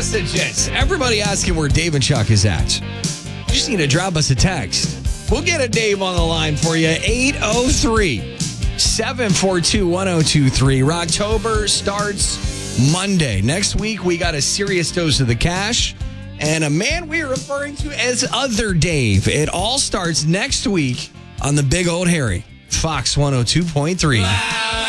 messages. Everybody asking where Dave and Chuck is at. You just need to drop us a text. We'll get a Dave on the line for you. 803-742-1023. Rocktober starts Monday. Next week, we got a serious dose of the cash and a man we're referring to as Other Dave. It all starts next week on the Big Old Harry, Fox 102.3.